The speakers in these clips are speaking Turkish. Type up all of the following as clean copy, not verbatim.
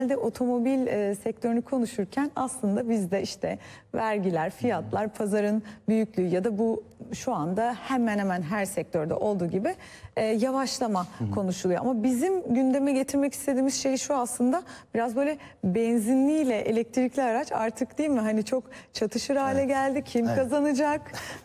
Otomobil sektörünü konuşurken aslında bizde işte vergiler, fiyatlar, pazarın büyüklüğü ya da bu şu anda hemen hemen her sektörde olduğu gibi yavaşlama konuşuluyor. Ama bizim gündeme getirmek istediğimiz şey şu aslında biraz böyle benzinliyle elektrikli araç artık değil mi? Hani çok çatışır hale geldi. Kim kazanacak?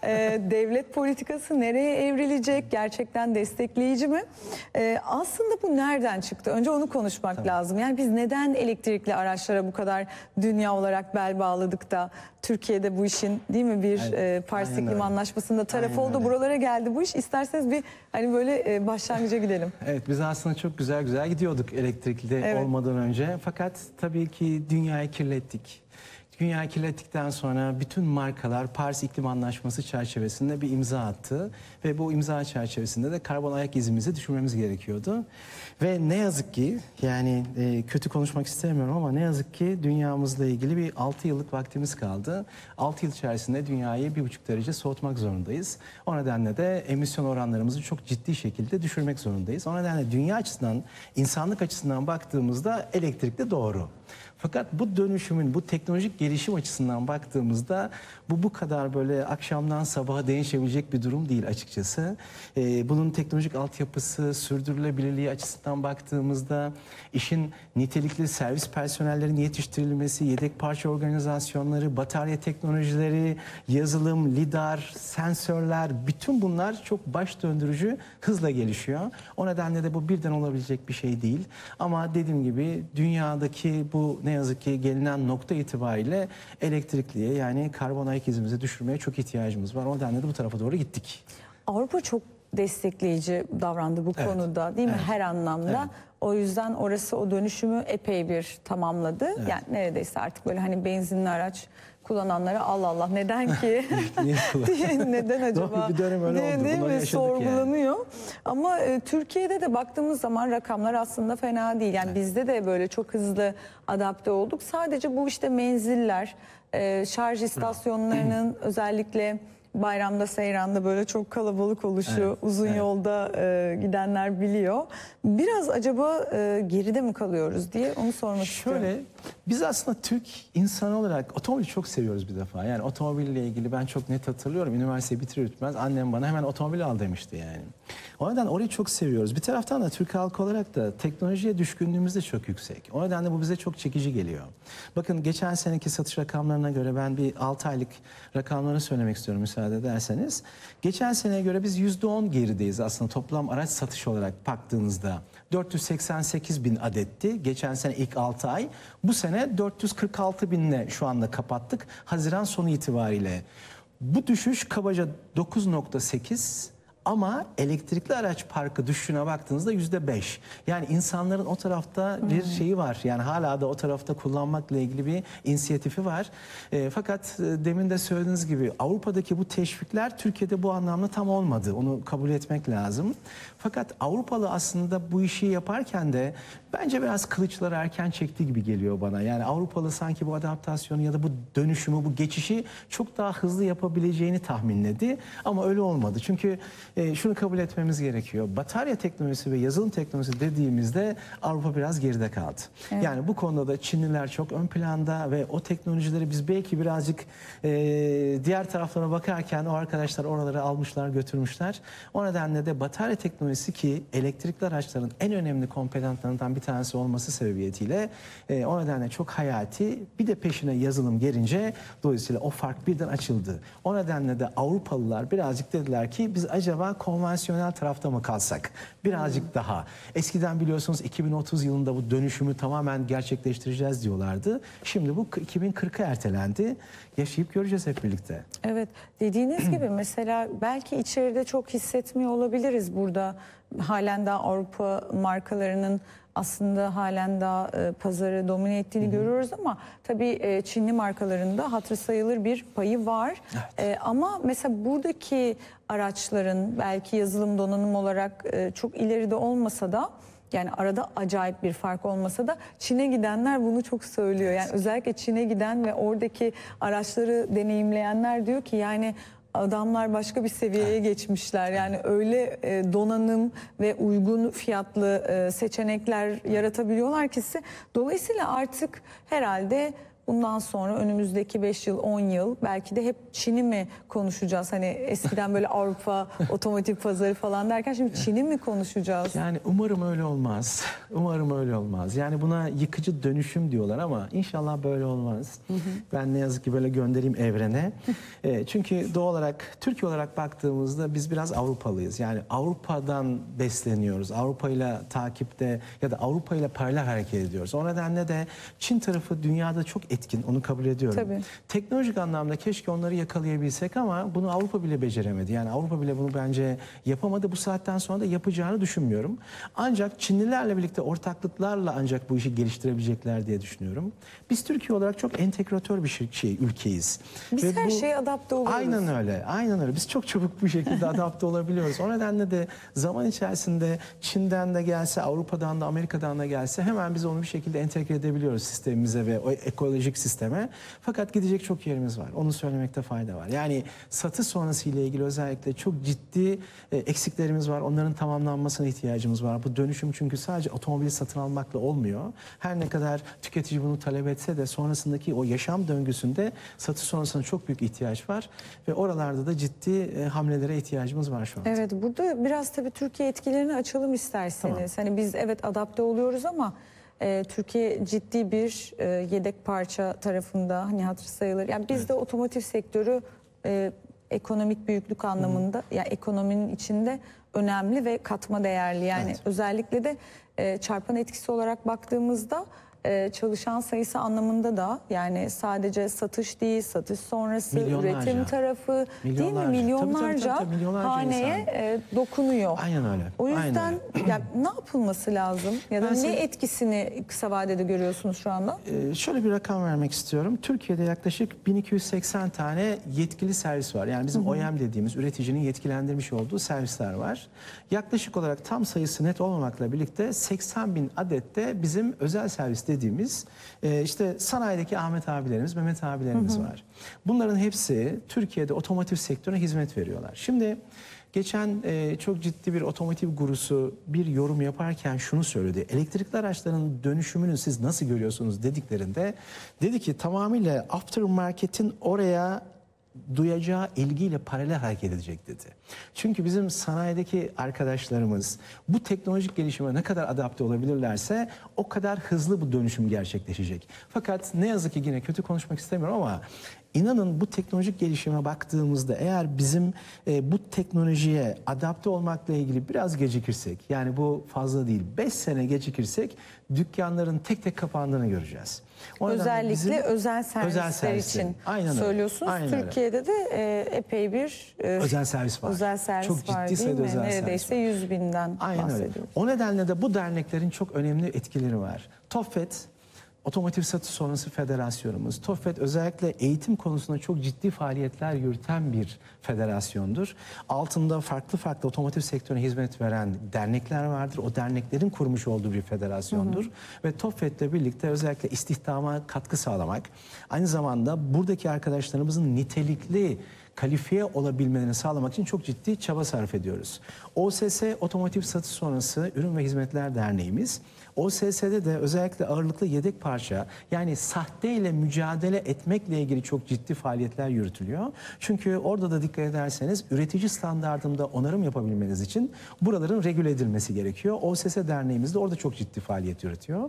Devlet politikası nereye evrilecek? Gerçekten destekleyici mi? Aslında bu nereden çıktı? Önce onu konuşmak lazım. Yani biz neden elektrikli araçlara bu kadar dünya olarak bel bağladık da Türkiye'de bu işin değil mi bir Paris İklim Anlaşması'nda taraf oldu. Buralara geldi bu iş. İsterseniz bir hani böyle başlangıca gidelim. Evet, biz aslında çok güzel gidiyorduk elektrikli olmadan önce. Fakat tabii ki dünyayı kirlettik. Dünyayı kirlettikten sonra bütün markalar Paris İklim Anlaşması çerçevesinde bir imza attı. Ve bu imza çerçevesinde de karbon ayak izimizi düşürmemiz gerekiyordu. Ve ne yazık ki yani kötü konuşmak istemiyorum ama ne yazık ki dünyamızla ilgili bir 6 yıllık vaktimiz kaldı. 6 yıl içerisinde dünyayı 1,5 derece soğutmak zorundayız. O nedenle de emisyon oranlarımızı çok ciddi şekilde düşürmek zorundayız. O nedenle dünya açısından, insanlık açısından baktığımızda elektrikli doğru. Fakat bu dönüşümün, bu teknolojik gelişim açısından baktığımızda bu kadar böyle akşamdan sabaha değişebilecek bir durum değil açıkçası. Bunun teknolojik altyapısı, sürdürülebilirliği açısından baktığımızda işin nitelikli servis personellerinin yetiştirilmesi, yedek parça organizasyonları, batarya teknolojileri, yazılım, lidar, sensörler, bütün bunlar çok baş döndürücü hızla gelişiyor. O nedenle de bu birden olabilecek bir şey değil. Ama dediğim gibi dünyadaki bu ne yazık ki gelinen nokta itibariyle elektrikliye yani karbon ayak izimizi düşürmeye çok ihtiyacımız var. O nedenle de bu tarafa doğru gittik. Avrupa çok destekleyici davrandı bu konuda değil mi? Her anlamda. O yüzden orası o dönüşümü epey bir tamamladı. Yani neredeyse artık böyle hani benzinli araç kullananlara Allah Allah neden ki neden acaba bir dönem öyle oldu. Değil mi? Sorgulanıyor. Yani. Ama Türkiye'de de baktığımız zaman rakamlar aslında fena değil. Yani bizde de böyle çok hızlı adapte olduk. Sadece bu işte menziller, şarj istasyonlarının özellikle bayramda, seyranda böyle çok kalabalık oluşu, uzun yolda gidenler biliyor. Biraz acaba geride mi kalıyoruz diye onu sormak istiyorum. Şöyle, biz aslında Türk insanı olarak otomobili çok seviyoruz bir defa. Yani otomobille ilgili ben çok net hatırlıyorum. Üniversiteyi bitirir bitmez annem bana hemen otomobil al demişti yani. O nedenle orayı çok seviyoruz. Bir taraftan da Türk halkı olarak da teknolojiye düşkünlüğümüz de çok yüksek. O nedenle bu bize çok çekici geliyor. Bakın geçen seneki satış rakamlarına göre ben bir 6 aylık rakamlarını söylemek istiyorum müsaade ederseniz. Geçen seneye göre biz %10 gerideyiz aslında toplam araç satış olarak baktığınızda. 488 bin adetti geçen sene ilk 6 ay. Bu sene 446 binle şu anda kapattık Haziran sonu itibariyle. Bu düşüş kabaca 9,8 ama elektrikli araç parkı düşüşüne baktığınızda %5. Yani insanların o tarafta bir şeyi var. Yani hala da o tarafta kullanmakla ilgili bir inisiyatifi var. Fakat demin de söylediğiniz gibi Avrupa'daki bu teşvikler Türkiye'de bu anlamda tam olmadı. Onu kabul etmek lazım. Fakat Avrupalı aslında bu işi yaparken de bence biraz kılıçları erken çekti gibi geliyor bana. Yani Avrupalı sanki bu adaptasyonu ya da bu dönüşümü, bu geçişi çok daha hızlı yapabileceğini tahminledi. Ama öyle olmadı. Çünkü şunu kabul etmemiz gerekiyor. Batarya teknolojisi ve yazılım teknolojisi dediğimizde Avrupa biraz geride kaldı. Yani bu konuda da Çinliler çok ön planda ve o teknolojileri biz belki birazcık diğer taraflara bakarken o arkadaşlar oraları almışlar, götürmüşler. O nedenle de batarya teknolojisi ki elektrikli araçların en önemli komponentlerden bir tanesi olması sebebiyetiyle o nedenle çok hayati. Bir de peşine yazılım gelince dolayısıyla o fark birden açıldı. O nedenle de Avrupalılar birazcık dediler ki biz acaba konvansiyonel tarafta mı kalsak? Birazcık daha. Eskiden biliyorsunuz 2030 yılında bu dönüşümü tamamen gerçekleştireceğiz diyorlardı. Şimdi bu 2040'a ertelendi. Yaşayıp göreceğiz hep birlikte. Evet, dediğiniz gibi mesela belki içeride çok hissetmiyor olabiliriz burada. Halen daha Avrupa markalarının aslında halen daha pazarı domine ettiğini görüyoruz ama tabii Çinli markalarında hatırı sayılır bir payı var. Ama mesela buradaki araçların belki yazılım donanım olarak çok ileride olmasa da yani arada acayip bir fark olmasa da Çin'e gidenler bunu çok söylüyor. Yani özellikle Çin'e giden ve oradaki araçları deneyimleyenler diyor ki yani adamlar başka bir seviyeye geçmişler. Yani öyle donanım ve uygun fiyatlı seçenekler yaratabiliyorlar ki size. Dolayısıyla artık herhalde bundan sonra önümüzdeki 5 yıl, 10 yıl belki de hep Çin'i mi konuşacağız? Hani eskiden böyle Avrupa otomotiv pazarı falan derken şimdi Çin'i mi konuşacağız? Yani umarım öyle olmaz. Umarım öyle olmaz. Yani buna yıkıcı dönüşüm diyorlar ama inşallah böyle olmaz. Ben ne yazık ki böyle göndereyim evrene. Çünkü doğal olarak, Türkiye olarak baktığımızda biz biraz Avrupalıyız. Yani Avrupa'dan besleniyoruz. Avrupa ile takipte ya da Avrupa ile paralel hareket ediyoruz. O nedenle de Çin tarafı dünyada çok etkin, onu kabul ediyorum. Tabii. Teknolojik anlamda keşke onları yakalayabilsek ama bunu Avrupa bile beceremedi. Yani Avrupa bile bunu bence yapamadı. Bu saatten sonra da yapacağını düşünmüyorum. Ancak Çinlilerle birlikte ortaklıklarla ancak bu işi geliştirebilecekler diye düşünüyorum. Biz Türkiye olarak çok entegratör bir ülkeyiz. Biz Ve her şeye adapte oluyoruz. Aynen öyle, aynen öyle. Biz çok çabuk bu şekilde adapte olabiliyoruz. O nedenle de zaman içerisinde Çin'den de gelse, Avrupa'dan da, Amerika'dan da gelse hemen biz onu bir şekilde entegre edebiliyoruz sistemimize ve o ekolojik sisteme. Fakat gidecek çok yerimiz var. Onu söylemekte fayda var. Yani satış sonrası ile ilgili özellikle çok ciddi eksiklerimiz var. Onların tamamlanmasına ihtiyacımız var. Bu dönüşüm çünkü sadece otomobili satın almakla olmuyor. Her ne kadar tüketici bunu talep etse de sonrasındaki o yaşam döngüsünde satış sonrasında çok büyük ihtiyaç var. Ve oralarda da ciddi hamlelere ihtiyacımız var şu an. Evet, burada biraz tabii Türkiye etkilerini açalım isterseniz. Tamam. Hani biz evet adapte oluyoruz ama Türkiye ciddi bir yedek parça tarafında hani hatırı sayılır. Yani bizde otomotiv sektörü ekonomik büyüklük anlamında yani ekonominin içinde önemli ve katma değerli. Yani özellikle de çarpan etkisi olarak baktığımızda çalışan sayısı anlamında da yani sadece satış değil, satış sonrası üretim tarafı değil mi? Milyonlarca, tabii, haneye dokunuyor. Aynen öyle. O yüzden Aynen ya, ne yapılması lazım? Ya da ne etkisini kısa vadede görüyorsunuz şu anda? Şöyle bir rakam vermek istiyorum. Türkiye'de yaklaşık 1280 tane yetkili servis var. Yani bizim OEM dediğimiz üreticinin yetkilendirmiş olduğu servisler var. Yaklaşık olarak tam sayısı net olmamakla birlikte 80 bin adet de bizim özel servis dediğimiz işte sanayideki Ahmet abilerimiz, Mehmet abilerimiz var. Bunların hepsi Türkiye'de otomotiv sektörüne hizmet veriyorlar. Şimdi geçen çok ciddi bir otomotiv gurusu bir yorum yaparken şunu söyledi. Elektrikli araçların dönüşümünü siz nasıl görüyorsunuz dediklerinde dedi ki tamamıyla aftermarket'in oraya duyacağı ilgiyle paralel hareket edecek dedi. Çünkü bizim sanayideki arkadaşlarımız bu teknolojik gelişime ne kadar adapte olabilirlerse o kadar hızlı bu dönüşüm gerçekleşecek. Fakat ne yazık ki yine kötü konuşmak istemiyorum ama İnanın bu teknolojik gelişime baktığımızda eğer bizim bu teknolojiye adapte olmakla ilgili biraz gecikirsek, yani bu fazla değil 5 sene gecikirsek dükkanların tek tek kapandığını göreceğiz. Özellikle özel servisler için söylüyorsunuz. Aynen Türkiye'de öyle. De epey bir özel servis var. Özel servis çok var ciddi değil mi? Özel neredeyse 100 binden bahsediyoruz. Öyle. O nedenle de bu derneklerin çok önemli etkileri var. TOFFET Otomotiv Satış Sonrası Federasyonumuz. TOFFET özellikle eğitim konusunda çok ciddi faaliyetler yürüten bir federasyondur. Altında farklı farklı otomotiv sektörüne hizmet veren dernekler vardır. O derneklerin kurmuş olduğu bir federasyondur. Ve TOFFET'le birlikte özellikle istihdama katkı sağlamak, aynı zamanda buradaki arkadaşlarımızın nitelikli kalifiye olabilmelerini sağlamak için çok ciddi çaba sarf ediyoruz. OSS Otomotiv Satış Sonrası Ürün ve Hizmetler Derneğimiz. OSS'de de özellikle ağırlıklı yedek parça yani sahte ile mücadele etmekle ilgili çok ciddi faaliyetler yürütülüyor. Çünkü orada da dikkat ederseniz üretici standardında onarım yapabilmeniz için buraların regüle edilmesi gerekiyor. OSS Derneğimiz de orada çok ciddi faaliyet yürütüyor.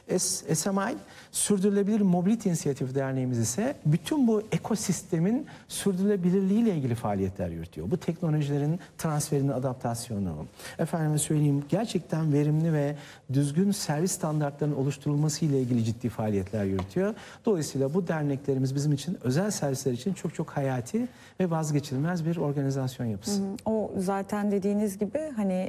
SMI Sürdürülebilir Mobility İnisiyatifi Derneğimiz ise bütün bu ekosistemin sürdürülebilirliği ile ilgili faaliyetler yürütüyor. Bu teknolojilerin transferinin adaptasyonu, efendime söyleyeyim gerçekten verimli ve düzgün servis standartlarının oluşturulması ile ilgili ciddi faaliyetler yürütüyor. Dolayısıyla bu derneklerimiz bizim için özel servisler için çok çok hayati ve vazgeçilmez bir organizasyon yapısı. O zaten dediğiniz gibi hani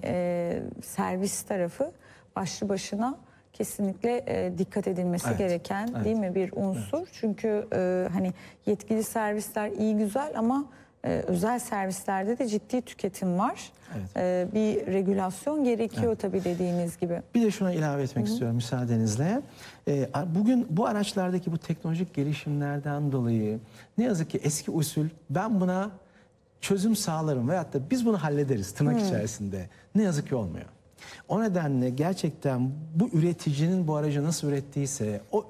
servis tarafı başlı başına kesinlikle dikkat edilmesi gereken değil mi bir unsur. Çünkü hani yetkili servisler iyi güzel ama özel servislerde de ciddi tüketim var. Bir regülasyon gerekiyor tabii dediğiniz gibi. Bir de şuna ilave etmek istiyorum müsaadenizle. Bugün bu araçlardaki bu teknolojik gelişimlerden dolayı ne yazık ki eski usul ben buna çözüm sağlarım veyahut da biz bunu hallederiz tırnak içerisinde. Ne yazık ki olmuyor. O nedenle gerçekten bu üreticinin bu aracı nasıl ürettiyse o